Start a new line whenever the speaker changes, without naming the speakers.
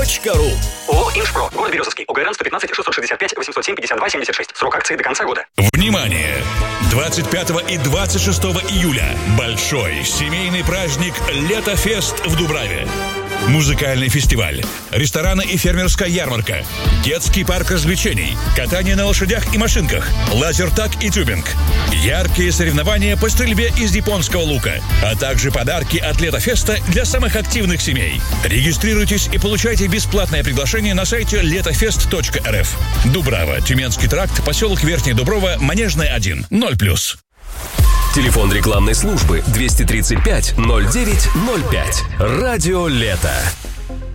Летофест.ру.
ООО «Иншпро». Город Березовский. ОГРН 115 665 807 52 76. Срок акции до конца года.
Внимание! 25 и 26 июля большой семейный праздник «Летофест» в Дубраве. Музыкальный фестиваль, рестораны и фермерская ярмарка, детский парк развлечений, катание на лошадях и машинках, лазертаг и тюбинг, яркие соревнования по стрельбе из японского лука, а также подарки от Летофеста для самых активных семей. Регистрируйтесь и получайте бесплатное приглашение на сайте letofest.rf. Дубрава, Тюменский тракт, поселок Верхняя Дуброва, Манежная 1, 0+.
Телефон рекламной службы 235 09 05. Радио «Лето».